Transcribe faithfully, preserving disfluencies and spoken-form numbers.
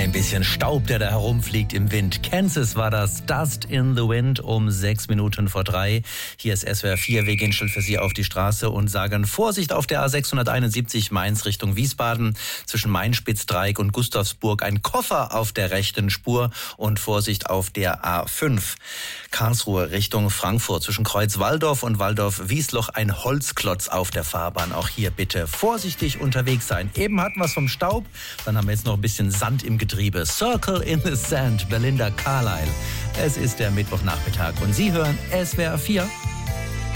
Ein bisschen Staub, der da herumfliegt im Wind. Kansas war das, Dust in the Wind um sechs Minuten vor drei. Hier ist S W R vier, wir gehen schon für Sie auf die Straße und sagen Vorsicht auf der A sechshunderteinundsiebzig Mainz Richtung Wiesbaden. Zwischen Mainspitz-Dreieck und Gustavsburg ein Koffer auf der rechten Spur und Vorsicht auf der A fünf. Karlsruhe Richtung Frankfurt zwischen Kreuz Walldorf und Walldorf-Wiesloch ein Holzklotz auf der Fahrbahn. Auch hier bitte vorsichtig unterwegs sein. Eben hatten wir es vom Staub, dann haben wir jetzt noch ein bisschen Sand im Getriebe. Circle in the Sand, Belinda Carlisle. Es ist der Mittwochnachmittag und Sie hören S W R vier.